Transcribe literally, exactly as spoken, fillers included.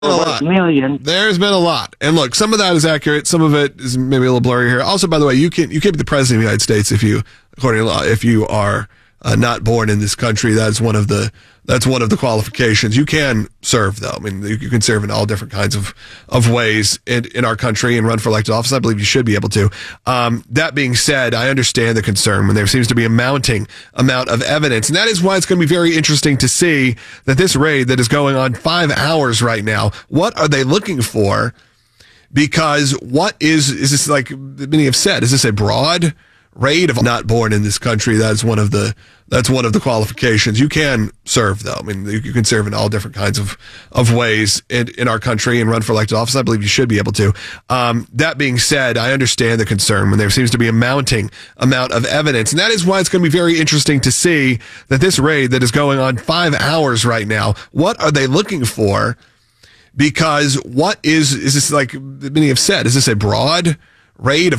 a lot. Million. There's been a lot. And look, some of that is accurate. Some of it is maybe a little blurry here. Also, by the way, you can you can be the president of the United States if you, according to law, if you are uh, not born in this country. That's one of the that's one of the qualifications. You can serve, though. I mean, you, you can serve in all different kinds of of ways in, in our country and run for elected office. I believe you should be able to. Um, that being said, I understand the concern when there seems to be a mounting amount of evidence, and that is why it's going to be very interesting to see that this raid that is going on five hours right now. What are they looking for? Because what is is this, like many have said, is this a broad raid of not born in this country? That's one of the that's one of the qualifications. You can serve, though. I mean, you, you can serve in all different kinds of of ways in, in our country and run for elected office. I believe you should be able to. Um, that being said, I understand the concern when there seems to be a mounting amount of evidence, and that is why it's going to be very interesting to see that this raid that is going on five hours right now. What are they looking for? Because what is is this, like many have said, is this a broad raid of